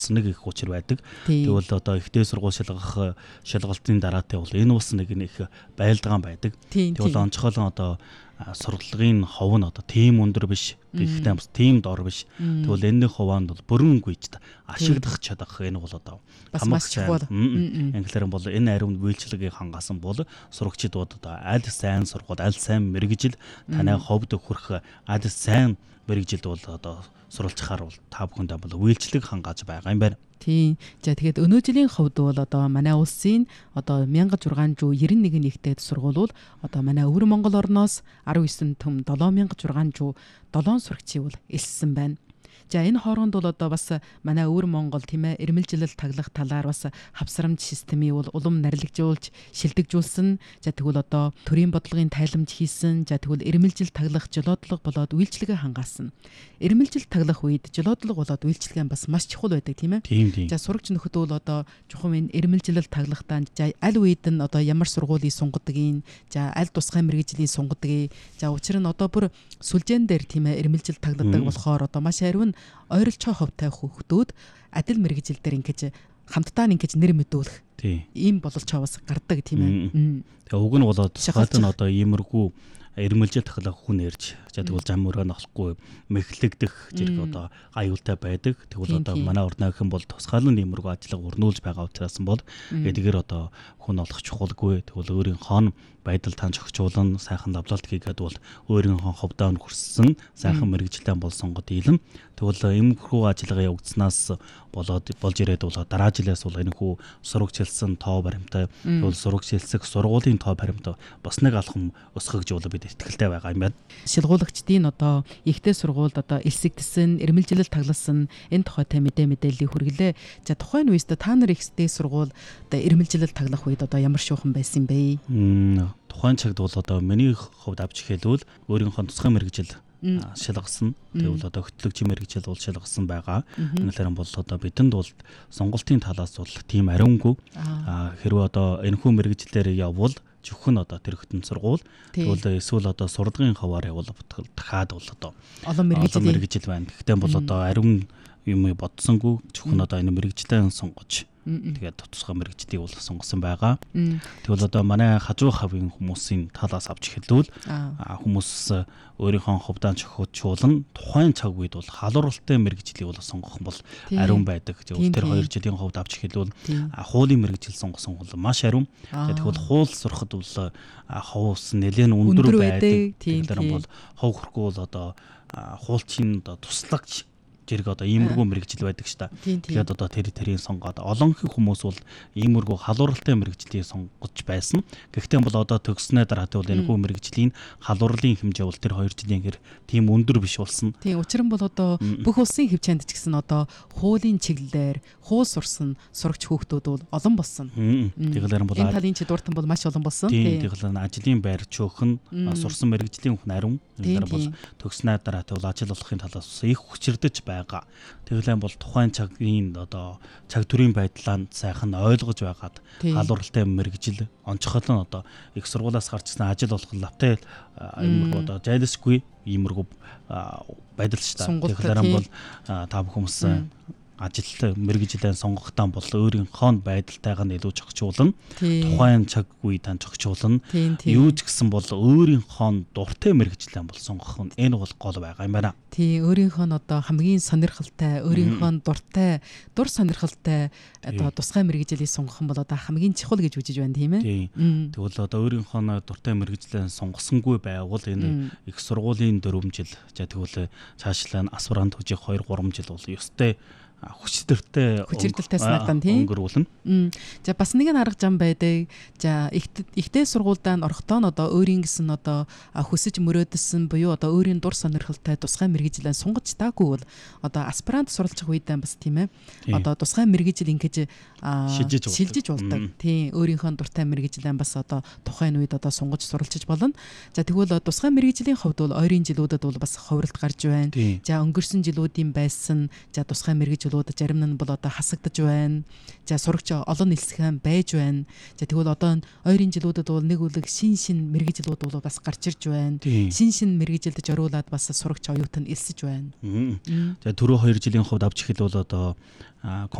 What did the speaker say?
нэг их учир байдаг. Тэгвэл одоо ихтэй сургууль шалгалтын дараатай бол энэ бас нэг их байлдагаан байдаг. Тэгвэл онцгойлон одоо сургалтын хов нь одоо тийм өндөр биш. Гэхдээ бас тийм дор биш. Тэгвэл энэ хуваанд бол бүрэн гүйж ашиглах чадах энэ бол одоо хамаач чухал. Англиар бол энэ ариун үйлчлэгийг хангасан бол сурагчдууд одоо аль сайн сургууль, аль сайн мэргэжил танай ховд хүрэх аль сайн мэргэжилд бол одоо суралцахаар бол та бүхэндээ бол үйлчлэг хангааж байгаа юм байна. Тийм. За тэгээд өнөө жилийн хувьд бол одоо манай улсын одоо 1691 нэгтэйд сургууль бол одоо манай Өвөр Монгол орноос 19 төм 7607 сурагчийг бол элссэн байна. За энэ хооронд бол одоо бас манай Өвөр Монгол тийм ээ эрмэлжилэл таглах талаар бас хавсрамж системийг бол улам нарлагжуулж шилдэгжүүлсэн. За тэгвэл одоо төрийн бодлогын тайламж хийсэн. За тэгвэл эрмэлжил таглах жолоодлого болоод үйлчлэгээ хангаасан. Эрмэлжил таглах үед жолоодлого болоод үйлчлэгээ бас маш чухал байдаг тийм ээ. За сурагч нөхөд бол одоо чухам энэ эрмэлжилэл таглахдаа за аль үед нь одоо ямар сургуулийг сунгадгийг, за аль тусгай мэргэжлийн сунгадгийг, за учир нь одоо бүр сүлжээн дээр тийм ээ эрмэлжил тагладаг болохоор одоо маш ариун ойролцоо ховтой хүүхдүүд адил мэргэжил дээр ингэж хамтдаа ингэж нэр мэдүүлэх ийм бололцоо бас гардаг тийм ээ. Тэгээ уг нь болоод хойд нь одоо иймэрхүү эрмэлжил тахлах хүн ярьж тэгвэл зам өрөө нохлохгүй мэхлэгдэх зэрэг одоо аюултай байдаг. Тэгвэл одоо манай урднаахан бол тусгаалan иймэрхүү ажиллага өрнүүлж байгаа учраас бол эдгээр одоо хүн олох чухалгүй. Тэгвэл өөрийнхөө байдал таньж өгчүүлэн сайхан давлалт хийгээд бол өөрийнхөө ховдоо хүрсэн сайхан мэрэгжилтэй бол сонгод ийлэн. Тэгвэл иймэрхүү ажиллагаа явагдсанаас болоод болж ирээд бол дараа жилээс бол энэ хүү сурагч хэлсэн тоо баримтай тэгвэл сурагч хэлсэх сургуулийн тоо баримтай бас нэг алхам өсгөгжүүл бид итгэлтэй байгаа юм байна. Шалгуулагчдын одоо ихтэй сургуульд одоо элсэгдсэн, эрмэлжилэл тагласан энэ тухайтай мэдээллийг хүргэлээ. За тухайн үеэс та нар ихтэй сургууль одоо эрмэлжилэл таглах үед одоо ямар шуухан байсан бэ? Тухайн цагт бол одоо миний хувьд авч хэлбэл өөрийнхөө тусгай мэргэжил шалгасан. Тэгвэл одоо хөтлөгчийн мэргэжил бол шалгасан байгаа. Англиар бол одоо бидэнд бол сонголтын талаас бол тийм ариунгүй. Хэрвээ одоо энэхүү мэргэжлээр явбал зөвхөн одоо тэр хөтөн сургууль тэгвэл эсвэл одоо сурлагын хаваар явбал дахиад бол одоо олон мэргэжил байна. Гэхдээ бол одоо ариун юм бодсонгүй зөвхөн одоо энэ мэргэжлээ сонгож тэгээд тусгай мэргэжлийг бол сонгосон байгаа. Тэгвэл одоо манай хажуу хавийн хүмүүсийн талаас авч хэлвэл хүмүүс өөрийнхөө ховдоо чухуулан тухайн цаг үед бол халууралтай мэргэжлийг бол сонгох бол ариун байдаг. Тэгвэл тэр 2 жилийн хувьд авч хэлвэл хуулийн мэргэжил сонгосон бол маш ариун. Тэгвэл хуул сурахад бол ховс нэлээд өндөр байдаг. Тэгэхээр бол хов хөрхөө бол одоо хуулчийн одоо туслагч зэрэг одоо иймэрхүү мэргэжил байдаг ш та. Тэгээд одоо тэрийн сонгоод олон хүмүүс бол иймэрхүү халууралтай мэргэжлийг сонгож байсан. Гэхдээ бол одоо төгснөө дараа тэгвэл энэхүү мэргэжлийн халуурлын хэмжээ бол тэр 2 жилийн хэр тийм өндөр биш болсон. Тийм учир нь бол одоо бүх улсын хэмжээнд ч гэсэн одоо хуулийн чиглэлээр хуул сурсан сурагч хүүхдүүд бол олон болсон. Тэгэхээр бол энэ талын чи дуртан бол маш олон болсон. Тэгэхээр ажлын байр чөөхөн сурсан мэргэжлийн хүн ариун. Тэгэхээр бол төгснөө дараа тэгвэл ажил олохын талаас их хүчирдэж байгаа. Тэгэлэн бол тухайн цагийн одоо цаг төрийн байдлаа сайхан ойлгож байгаад халууралтай мэргэжил онцгойлон одоо их сургуулиас гарчсан ажил олох лавтай иймэрхүү одоо жайлсгүй иймэрхүү байдал ч та. Тэгэхээр бол та бүхэн хүмүүс ажилтны мэргэжилээ сонгохдоо бол өөрийнхөө байдалтайгаа илүү зохицуулна. Тухайн цаг үе тань зохицуулна. Юу ч гэсэн бол өөрийнхөө дуртай мэргэжилээ бол сонгох нь энэ бол гол байгаа юм байна. Тий, өөрийнхөө одоо хамгийн сонирхолтой, өөрийнхөө дур сонирхолтой одоо тусгай мэргэжилийг сонгох нь бол одоо хамгийн чухал гэж үзэж байна тийм ээ. Тэгвэл одоо өөрийнхөө дуртай мэргэжилээ сонгосонгүй байвал энэ их сургуулийн 4 жил, за тэгвэл цаашлаа аспирант хүжих 2-3 жил бол ёстой хүчирдэлтэй санагдан тийм өнгөрүүлнэ. За бас нэг нь арга зам байдаг. За ихтэй сургуультай орохдоо одоо өөрийн гэсэн одоо хөсөж мөрөөдсөн буюу одоо өөрийн дур сонирхолтой тусгай мэргэжилээ сунгаж таагүй бол одоо аспирант суралцах үедээ бас тийм ээ. Одоо тусгай мэргэжил ингэж шилжиж болдог. Тийм өөрийнхөө дуртай мэргэжилээ бас одоо тухайн үед одоо сунгаж суралцж болно. За тэгвэл тусгай мэргэжлийн хувьд бол ойрын жилүүдэд бол бас ховролт гарч байна. За өнгөрсөн жилүүдийн байсан за тусгай мэргэжил мэргэжилүүд зарим нь бол одоо хасагдж байна. За сурагч олон нэлсгэн байж байна. За тэгвэл одоо ойрын жилүүдэд бол нэг үлэг шин мэргэжилүүд бол бас гарч ирж байна. Шин мэргэжилд зориулаад бас сурагч оюутан элсэж байна. За түрүү 2 жилийн хувьд авч эхэл бол одоо